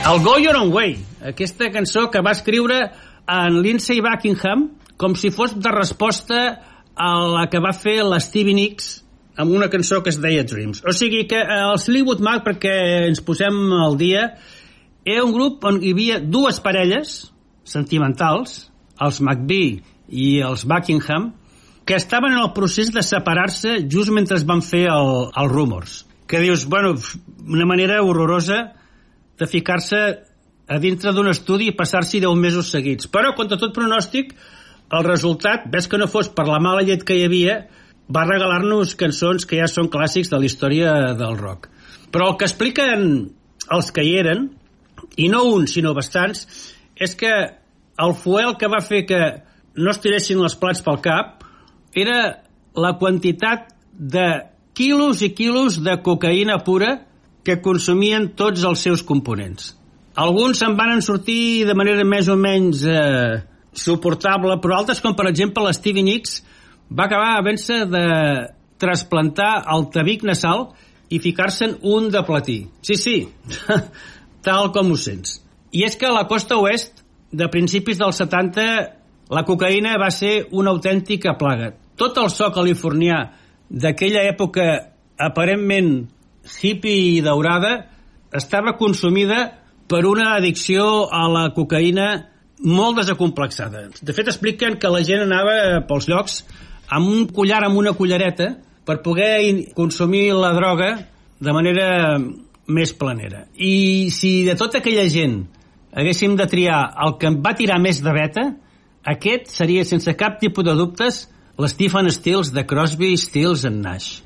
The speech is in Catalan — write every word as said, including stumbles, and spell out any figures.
El Go Your Own Way, aquesta cançó que va escriure en Lindsey Buckingham com si fos de resposta a la que va fer la Stevie Nicks amb una cançó que es deia Dreams. O sigui que els Fleetwood Mac, perquè ens posem al dia, era un grup on hi havia dues parelles sentimentals, els McVie i els Buckingham, que estaven en el procés de separar-se just mentre es van fer el, els Rumors. Que dius, bueno, una manera horrorosa de ficar-se a dintre d'un estudi i passar-s'hi deu mesos seguits. Però, contra tot pronòstic, el resultat, ves que no fos per la mala llet que hi havia, va regalar-nos cançons que ja són clàssics de la història del rock. Però el que expliquen els que hi eren, i no un, sinó bastants, és que el fuel que va fer que no es tiressin els plats pel cap era la quantitat de quilos i quilos de cocaïna pura que consumien tots els seus components. Alguns se'n van sortir de manera més o menys eh, suportable, però altres, com per exemple l'Stevie Nicks, va acabar havent-se de trasplantar el tabic nasal i ficar-se'n un de platí. Sí, sí, tal com ho sents. I és que a la costa oest, de principis dels setanta, la cocaïna va ser una autèntica plaga. Tot el so californià d'aquella època aparentment hippie i daurada estava consumida per una addicció a la cocaïna molt desacomplexada. De fet, expliquen que la gent anava pels llocs amb un collar, amb una cullereta, per poder consumir la droga de manera més planera. I si de tota aquella gent haguéssim de triar el que em va tirar més de veta, aquest seria, sense cap tipus de dubtes, l'Stephen Stills de Crosby, Stills and Nash.